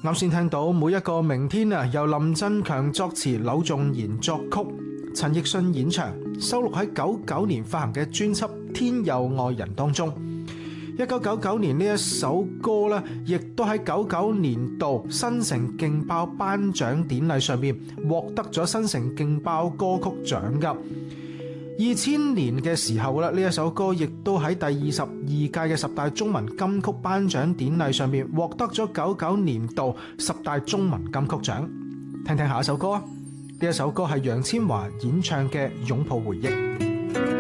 啱先聽到每一個明天啊，由林振強作詞，柳重言作曲，陳奕迅演唱，收錄喺99年發行嘅專輯《天佑愛人》當中。1999年呢一首歌咧，亦都喺99年度新城勁爆頒獎典禮上面獲得咗新城勁爆歌曲獎噶。2000年嘅時候咧，呢一首歌亦都喺第22屆嘅10大中文金曲頒獎典禮上面獲得咗99年度10大中文金曲獎。聽聽下一首歌啊，呢一首歌係楊千嬅演唱嘅《擁抱回憶》。